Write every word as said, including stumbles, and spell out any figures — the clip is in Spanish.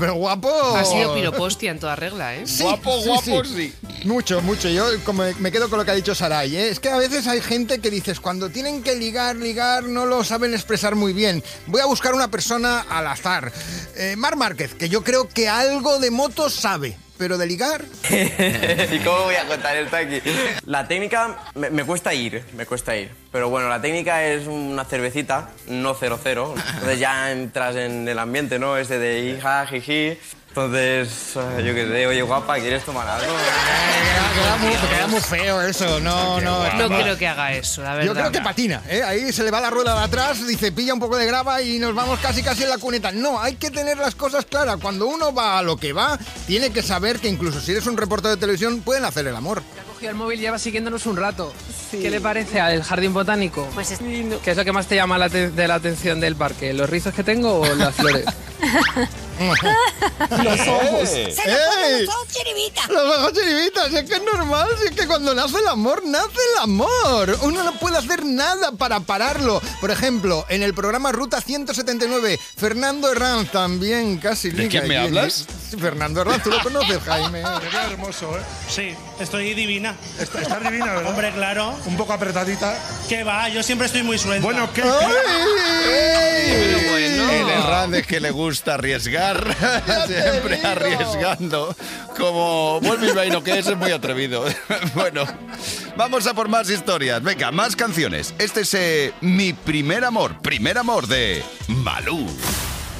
Pero guapo... Ha sido piropostia en toda regla, ¿eh? Sí, guapo, sí, guapo, sí. sí. Mucho, mucho. Yo como me quedo con lo que ha dicho Saray, ¿eh? Es que a veces hay gente que dices, cuando tienen que ligar, ligar, no lo saben expresar muy bien. Voy a buscar una persona al azar. Eh, Marc Márquez, que yo creo que algo de motos sabe. Pero de ligar... ¿Y cómo voy a contar esto aquí? La técnica me, me cuesta ir, me cuesta ir. Pero bueno, la técnica es una cervecita, no cero cero. Entonces ya entras en el ambiente, ¿no? Ese de hija, jiji. Entonces, yo qué sé, oye guapa, ¿quieres tomar algo? Queda, queda, muy, queda muy feo eso, no, no. No creo que haga eso, la verdad. Yo creo que patina, ¿eh? Ahí se le va la rueda de atrás, dice, pilla un poco de grava y nos vamos casi casi en la cuneta. No, hay que tener las cosas claras. Cuando uno va a lo que va, tiene que saber que incluso si eres un reportero de televisión, pueden hacer el amor. Ha cogido el móvil y lleva siguiéndonos un rato. Sí. ¿Qué le parece al jardín botánico? Pues es... ¿Qué es lo que más te llama la, te de la atención del parque? ¿Los rizos que tengo o las flores? Los ojos. ¡Eh! Se le ponen los ojos chiribitas. Los ojos chiribitas, es que es normal, si es que cuando nace el amor, nace el amor. Uno no puede hacer nada para pararlo. Por ejemplo, en el programa Ruta ciento setenta y nueve, Fernando Herranz también casi liga. ¿De quién me allí. hablas? Sí, Fernando Herranz, ¿tú lo conoces, Jaime? Qué hermoso, ¿eh? Sí, estoy divina. Está, está divina, ¿verdad? Hombre, claro. Un poco apretadita. ¿Qué va? Yo siempre estoy muy suelta. Bueno, ¿qué? Pero bueno. El Herranz es que le gusta arriesgar, siempre digo. arriesgando. Como buen bilbaíno que es, es muy atrevido. Bueno, vamos a por más historias. Venga, más canciones. Este es eh, Mi Primer Amor, Primer Amor de Malú.